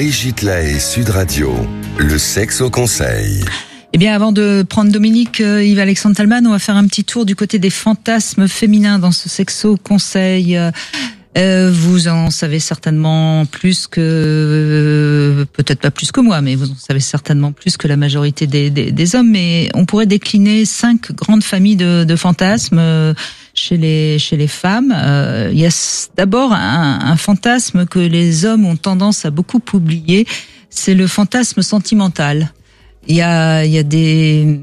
Brigitte Lahaie, Sud Radio, le sexe au conseil. Eh bien, avant de prendre Dominique, Yves-Alexandre Talman, on va faire un petit tour du côté des fantasmes féminins dans ce sexo conseil. Vous en savez certainement plus que, peut-être pas plus que moi, mais vous en savez certainement plus que la majorité des hommes. Mais on pourrait décliner 5 grandes familles de fantasmes chez les femmes. Il y a d'abord un fantasme que les hommes ont tendance à beaucoup oublier, c'est le fantasme sentimental. Il y a des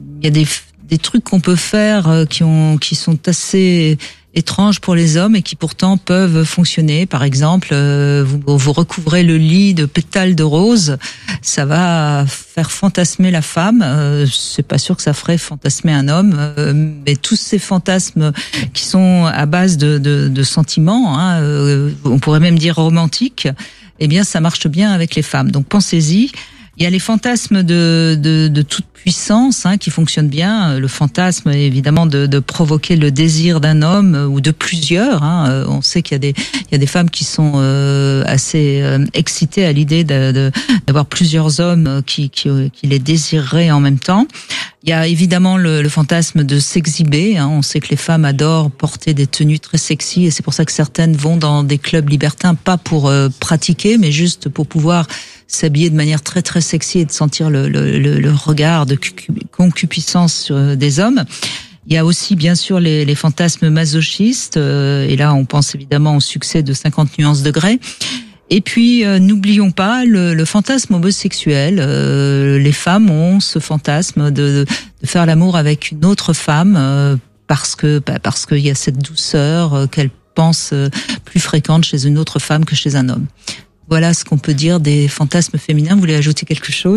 trucs qu'on peut faire qui sont assez étranges pour les hommes et qui pourtant peuvent fonctionner. Par exemple, vous recouvrez le lit de pétales de rose, ça va faire fantasmer la femme. C'est pas sûr que ça ferait fantasmer un homme, mais tous ces fantasmes qui sont à base de sentiments, on pourrait même dire romantiques, eh bien ça marche bien avec les femmes. Donc pensez-y. Il y a les fantasmes de toute puissance qui fonctionnent bien. Le fantasme, évidemment, de provoquer le désir d'un homme ou de plusieurs. On sait qu'il y a des femmes qui sont assez excitées à l'idée d'avoir plusieurs hommes qui les désireraient en même temps. Il y a évidemment le fantasme de s'exhiber. On sait que les femmes adorent porter des tenues très sexy et c'est pour ça que certaines vont dans des clubs libertins, pas pour pratiquer, mais juste pour pouvoir s'habiller de manière très très sexy et de sentir le regard de concupiscence des hommes. Il y a aussi bien sûr les fantasmes masochistes, et là on pense évidemment au succès de 50 nuances de Grey. Et puis n'oublions pas le fantasme homosexuel. Les femmes ont ce fantasme de faire l'amour avec une autre femme parce qu'il y a cette douceur qu'elles pensent plus fréquente chez une autre femme que chez un homme. Voilà ce qu'on peut dire des fantasmes féminins. Vous voulez ajouter quelque chose ?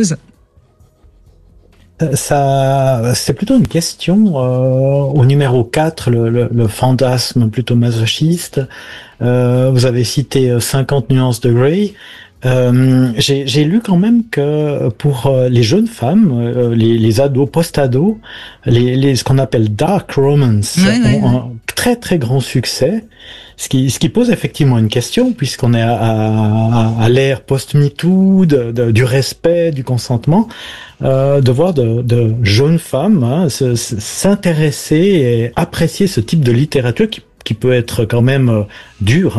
Ça, c'est plutôt une question. Au numéro 4, le fantasme plutôt masochiste. Vous avez cité 50 nuances de Grey. J'ai lu quand même que pour les jeunes femmes, les ados, post-ados, ce qu'on appelle dark romance ont un très très grand succès. Ce qui pose effectivement une question, puisqu'on est à l'ère post-MeToo, du respect, du consentement, de voir de jeunes femmes s'intéresser et apprécier ce type de littérature qui peut être quand même dur.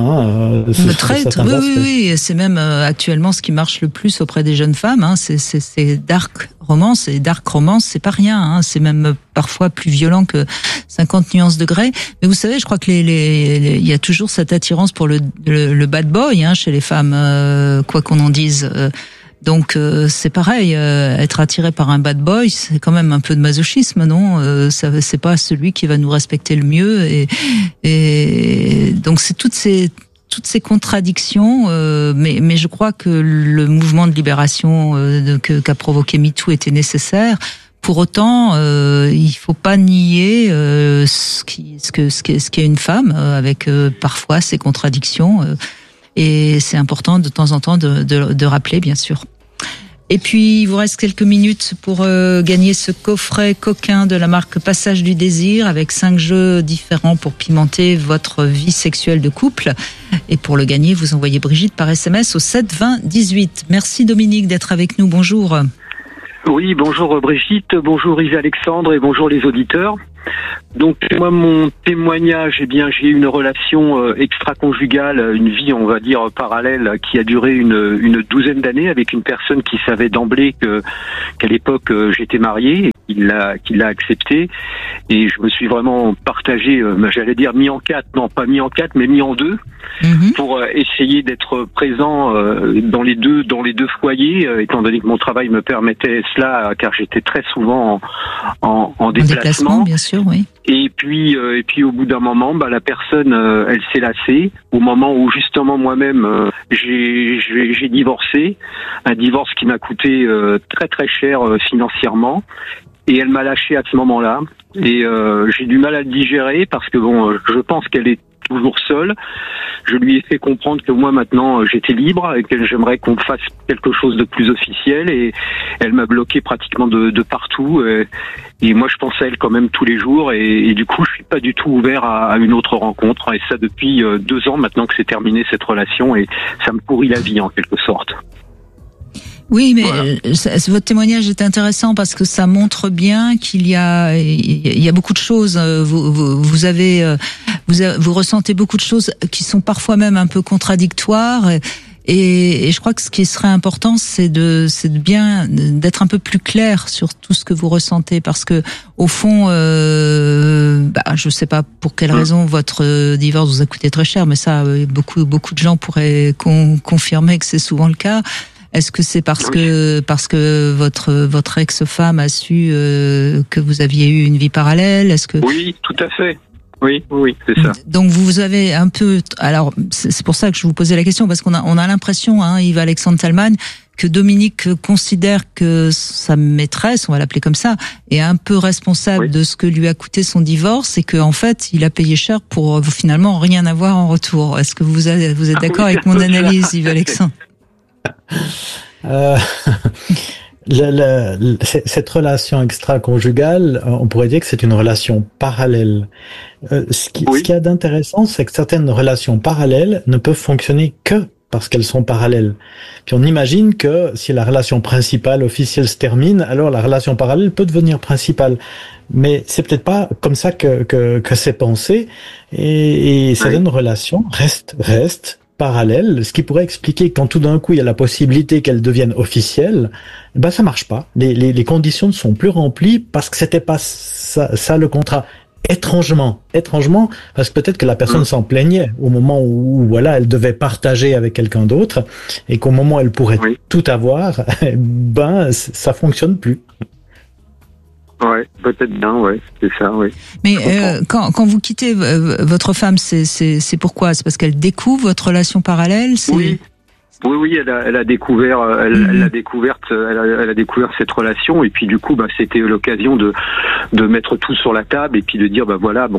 Oui, c'est même actuellement ce qui marche le plus auprès des jeunes femmes. C'est dark romance, et dark romance, c'est pas rien. C'est même parfois plus violent que 50 nuances de Grey. Mais vous savez, je crois que il y a toujours cette attirance pour le bad boy chez les femmes, quoi qu'on en dise. Donc c'est pareil, être attiré par un bad boy, c'est quand même un peu de masochisme, non ? C'est pas celui qui va nous respecter le mieux, et donc c'est toutes ces contradictions, mais je crois que le mouvement de libération qu'a provoqué MeToo était nécessaire. Pour autant, il faut pas nier ce qu'est une femme, avec parfois ces contradictions, et c'est important de temps en temps de rappeler, bien sûr. Et puis, il vous reste quelques minutes pour gagner ce coffret coquin de la marque Passage du Désir avec 5 jeux différents pour pimenter votre vie sexuelle de couple. Et pour le gagner, vous envoyez Brigitte par SMS au 7 20 18. Merci Dominique d'être avec nous. Bonjour. Oui, bonjour Brigitte, bonjour Yves-Alexandre et bonjour les auditeurs. Donc moi, mon témoignage, j'ai eu une relation extra-conjugale, une vie, on va dire, parallèle, qui a duré une douzaine d'années avec une personne qui savait d'emblée qu'à l'époque j'étais marié, et qu'il l'a accepté, et je me suis vraiment partagé, j'allais dire mis en quatre, non pas mis en quatre, mais mis en deux, pour essayer d'être présent dans les deux foyers, étant donné que mon travail me permettait cela, car j'étais très souvent en déplacement, bien sûr, oui. Et puis au bout d'un moment, la personne, elle s'est lassée. Au moment où justement moi-même j'ai divorcé, un divorce qui m'a coûté très très cher financièrement, et elle m'a lâché à ce moment-là. Et j'ai du mal à le digérer parce que je pense qu'elle est toujours seule. Je lui ai fait comprendre que moi maintenant j'étais libre et que j'aimerais qu'on fasse quelque chose de plus officiel, et elle m'a bloqué pratiquement de partout, et moi je pense à elle quand même tous les jours, et du coup je suis pas du tout ouvert à une autre rencontre, et ça depuis 2 ans maintenant que c'est terminé cette relation, et ça me pourrit la vie en quelque sorte. Oui, mais voilà. Votre témoignage est intéressant parce que ça montre bien qu'il y a beaucoup de choses. Vous ressentez beaucoup de choses qui sont parfois même un peu contradictoires. Et je crois que ce qui serait important, c'est d'être un peu plus clair sur tout ce que vous ressentez, parce que au fond, je sais pas pour quelle raison votre divorce vous a coûté très cher, mais ça, beaucoup de gens pourraient confirmer que c'est souvent le cas. Est-ce que c'est parce que votre ex-femme a su que vous aviez eu une vie parallèle? Est-ce que Oui, tout à fait. Oui, c'est ça. Donc vous avez un peu, alors c'est pour ça que je vous posais la question, parce qu'on a l'impression, Yves Alexandre Thalmann, que Dominique considère que sa maîtresse, on va l'appeler comme ça, est un peu responsable de ce que lui a coûté son divorce, et que en fait il a payé cher pour finalement rien avoir en retour. Est-ce que vous êtes d'accord avec mon analyse, Yves Alexandre? Cette relation extra-conjugale, on pourrait dire que c'est une relation parallèle. Ce qu'il y a d'intéressant, c'est que certaines relations parallèles ne peuvent fonctionner que parce qu'elles sont parallèles. Puis on imagine que si la relation principale officielle se termine, alors la relation parallèle peut devenir principale. Mais c'est peut-être pas comme ça que c'est pensé. Et certaines relations restent parallèles, ce qui pourrait expliquer que quand tout d'un coup il y a la possibilité qu'elles deviennent officielles, ça marche pas. Les conditions ne sont plus remplies parce que c'était pas ça le contrat. Étrangement, parce que peut-être que la personne s'en plaignait au moment où elle devait partager avec quelqu'un d'autre, et qu'au moment où elle pourrait tout avoir, ça fonctionne plus. Ouais, peut-être bien, c'est ça, Mais quand vous quittez votre femme, c'est pourquoi? C'est parce qu'elle découvre votre relation parallèle? Oui, elle a découvert, elle a découvert cette relation, et puis du coup, c'était l'occasion de mettre tout sur la table, et puis de dire,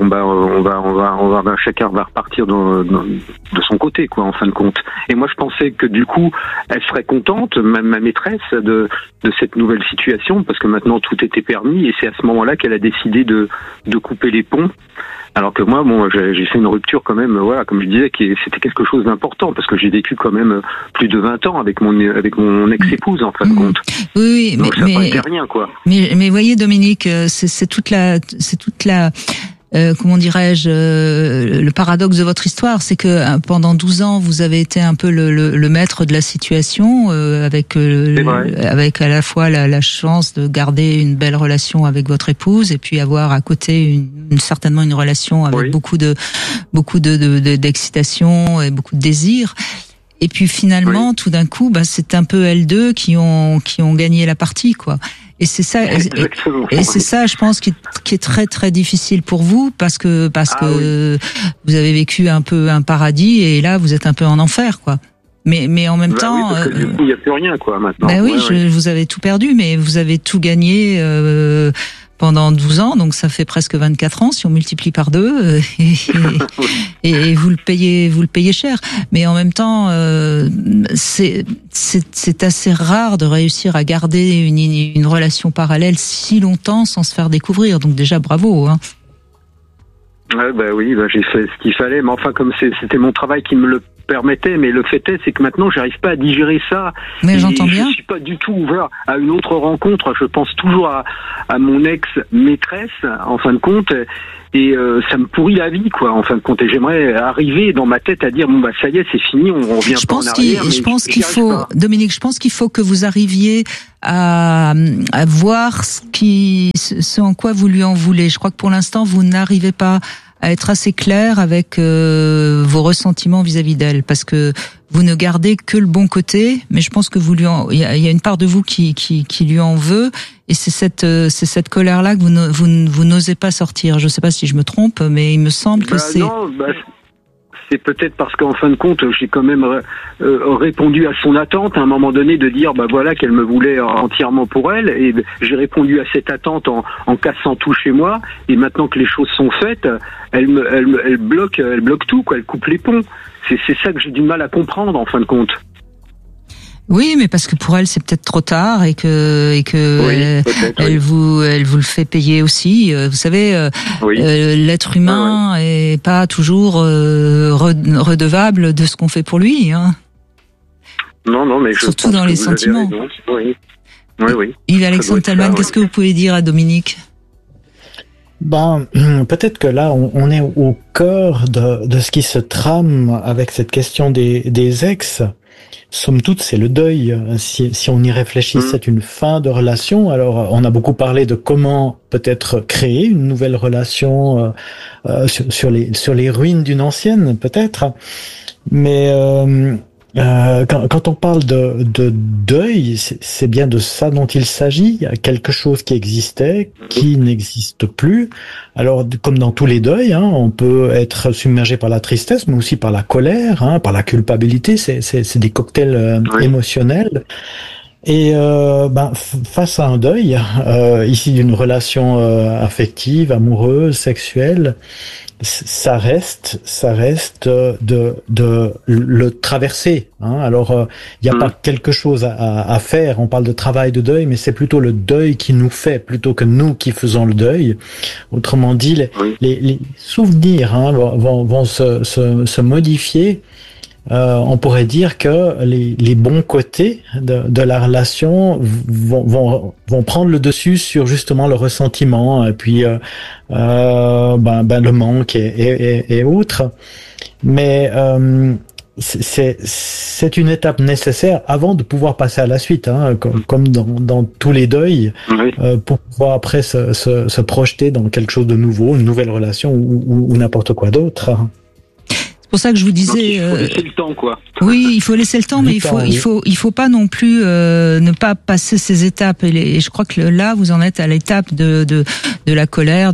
chacun va repartir de son côté, quoi, en fin de compte. Et moi, je pensais que du coup, elle serait contente, même ma maîtresse, de cette nouvelle situation, parce que maintenant tout était permis, et c'est à ce moment-là qu'elle a décidé de couper les ponts. Alors que moi, j'ai fait une rupture quand même, comme je disais, c'était quelque chose d'important, parce que j'ai vécu quand même plus de 20 ans avec mon ex-épouse, en fin de compte. Oui, donc ça n'a pas été rien, quoi. Mais voyez, Dominique, c'est toute la comment dirais-je, le paradoxe de votre histoire, c'est que pendant 12 ans, vous avez été un peu le maître de la situation, avec à la fois la chance de garder une belle relation avec votre épouse, et puis avoir à côté certainement une relation avec beaucoup d'excitation et beaucoup de désir. Et puis finalement, tout d'un coup, c'est un peu elles deux qui ont gagné la partie, quoi. Et c'est ça, c'est ça, je pense, qui est très très difficile pour vous, parce que vous avez vécu un peu un paradis, et là vous êtes un peu en enfer, quoi. Mais en même temps, parce que du coup, il n'y a plus rien, quoi, maintenant. Vous avez tout perdu, mais vous avez tout gagné pendant 12 ans, donc ça fait presque 24 ans si on multiplie par 2, et vous le payez cher. Mais en même temps, c'est assez rare de réussir à garder une relation parallèle si longtemps sans se faire découvrir. Donc déjà, bravo. J'ai fait ce qu'il fallait, mais enfin, comme c'était mon travail qui me le permettait, mais le fait est, c'est que maintenant j'arrive pas à digérer ça. Mais j'entends bien. Je suis pas du tout ouvert à une autre rencontre. Je pense toujours à mon ex-maîtresse, en fin de compte, et ça me pourrit la vie, quoi, en fin de compte. Et j'aimerais arriver dans ma tête à dire ça y est, c'est fini, on revient pas en arrière. Je pense qu'il faut, Dominique, je pense qu'il faut que vous arriviez à voir ce en quoi vous lui en voulez. Je crois que pour l'instant vous n'arrivez pas à être assez clair avec vos ressentiments vis-à-vis d'elle, parce que vous ne gardez que le bon côté, mais je pense que il y a une part de vous qui lui en veut, et c'est cette colère-là que vous n'osez pas sortir. Je ne sais pas si je me trompe, mais il me semble que c'est... Non, c'est peut-être parce qu'en fin de compte, j'ai quand même répondu à son attente à un moment donné de dire qu'elle me voulait entièrement pour elle, et j'ai répondu à cette attente en cassant tout chez moi, et maintenant que les choses sont faites, elle bloque tout, quoi, elle coupe les ponts. C'est ça que j'ai du mal à comprendre, en fin de compte. Oui, mais parce que pour elle c'est peut-être trop tard, et que elle vous le fait payer aussi. Vous savez, l'être humain est pas toujours redevable de ce qu'on fait pour lui. Non, mais surtout dans les sentiments. Oui. Yves-Alexandre Tallmann, qu'est-ce que vous pouvez dire à Dominique? Peut-être que là, on est au cœur de ce qui se trame avec cette question des ex. Somme toute, c'est le deuil. Si on y réfléchit, c'est une fin de relation. Alors, on a beaucoup parlé de comment peut-être créer une nouvelle relation sur les ruines d'une ancienne, peut-être. Mais quand on parle de deuil, c'est bien de ça dont il s'agit. Il y a quelque chose qui existait, qui n'existe plus. Alors, comme dans tous les deuils, on peut être submergé par la tristesse, mais aussi par la colère, par la culpabilité. C'est des cocktails émotionnels. Et face à un deuil, ici d'une relation affective, amoureuse, sexuelle, ça reste de le traverser. Alors, il n'y a pas quelque chose à faire. On parle de travail de deuil, mais c'est plutôt le deuil qui nous fait, plutôt que nous qui faisons le deuil. Autrement dit, les souvenirs vont se modifier. On pourrait dire que les bons côtés de la relation vont prendre le dessus sur justement le ressentiment et puis le manque et autres. Mais c'est une étape nécessaire avant de pouvoir passer à la suite, comme dans tous les deuils, pour pouvoir après se projeter dans quelque chose de nouveau, une nouvelle relation ou n'importe quoi d'autre. C'est pour ça que je vous disais. Donc, il faut laisser le temps, quoi. Oui, il faut laisser le temps, mais il faut pas non plus ne pas passer ces étapes. Et je crois que là, vous en êtes à l'étape de la colère,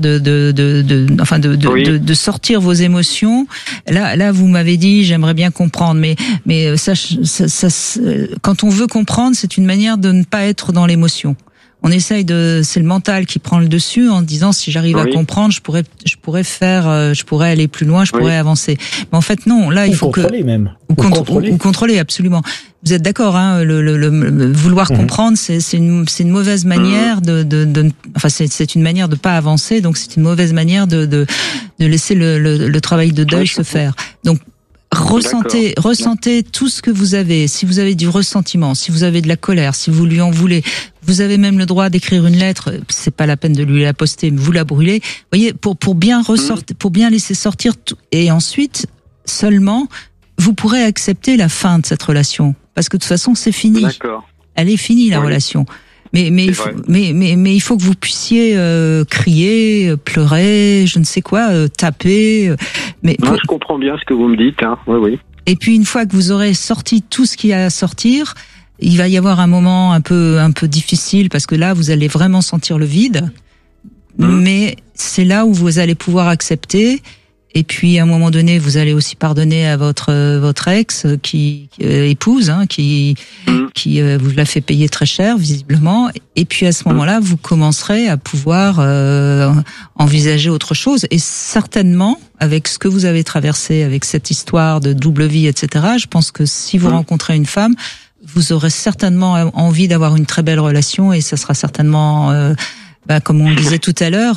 de sortir vos émotions. Là, vous m'avez dit, j'aimerais bien comprendre, mais ça, quand on veut comprendre, c'est une manière de ne pas être dans l'émotion. On essaye c'est le mental qui prend le dessus en disant si j'arrive à comprendre, je pourrais aller plus loin, je pourrais avancer. Mais en fait non, là il faut contrôler même. Ou contrôler absolument. Vous êtes d'accord, le vouloir comprendre, c'est une mauvaise manière c'est une manière de pas avancer, donc c'est une mauvaise manière de laisser le travail de deuil se faire. Donc ressentez tout ce que vous avez. Si vous avez du ressentiment, si vous avez de la colère, si vous lui en voulez, vous avez même le droit d'écrire une lettre. C'est pas la peine de lui la poster, mais vous la brûlez. Vous voyez, pour bien ressortir, pour bien laisser sortir tout. Et ensuite, seulement, vous pourrez accepter la fin de cette relation. Parce que de toute façon, c'est fini. D'accord. Elle est finie, la relation. Mais il faut que vous puissiez crier, pleurer, je ne sais quoi, taper. Je comprends bien ce que vous me dites. Oui. Et puis une fois que vous aurez sorti tout ce qu'il y a à sortir, il va y avoir un moment un peu difficile parce que là vous allez vraiment sentir le vide. Mais c'est là où vous allez pouvoir accepter. Et puis à un moment donné, vous allez aussi pardonner à votre ex qui épouse, qui vous l'a fait payer très cher visiblement. Et puis à ce moment-là, vous commencerez à pouvoir envisager autre chose. Et certainement, avec ce que vous avez traversé, avec cette histoire de double vie, etc., je pense que si vous rencontrez une femme, vous aurez certainement envie d'avoir une très belle relation et ça sera certainement, comme on disait tout à l'heure,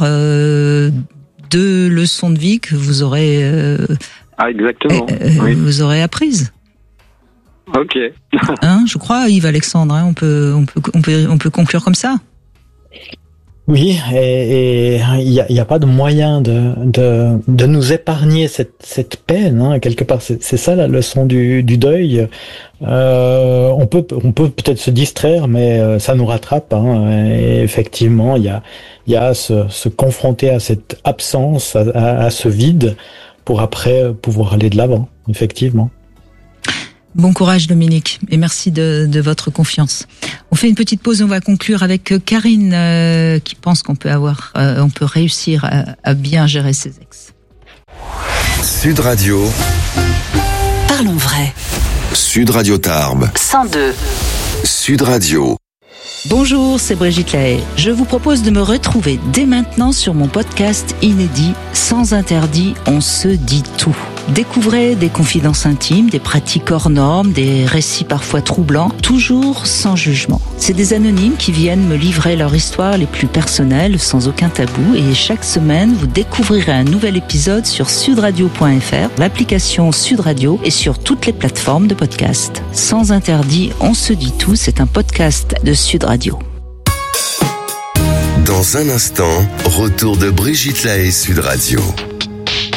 2 leçons de vie que vous aurez exactement. Vous aurez apprises. Ok. Je crois, Yves-Alexandre, on peut conclure comme ça. Oui, et il y a pas de moyen de nous épargner cette peine, quelque part. C'est ça la leçon du deuil. On peut peut-être se distraire, mais ça nous rattrape. Et effectivement, il y a se confronter à cette absence, à ce vide, pour après pouvoir aller de l'avant. Effectivement. Bon courage Dominique et merci de votre confiance. On fait une petite pause, on va conclure avec Karine qui pense qu'on peut réussir à bien gérer ses ex. Sud Radio. Parlons vrai. Sud Radio Tarbes. 102. Sud Radio. Bonjour, c'est Brigitte Lahaye. Je vous propose de me retrouver dès maintenant sur mon podcast inédit Sans interdit, on se dit tout. Découvrez des confidences intimes, des pratiques hors normes, des récits parfois troublants, toujours sans jugement. C'est des anonymes qui viennent me livrer leur histoire les plus personnelles, sans aucun tabou. Et chaque semaine, vous découvrirez un nouvel épisode sur sudradio.fr, l'application Sud Radio et sur toutes les plateformes de podcast. Sans interdit, on se dit tout, c'est un podcast de Sud Radio. Dans un instant, retour de Brigitte Lahaie, Sud Radio.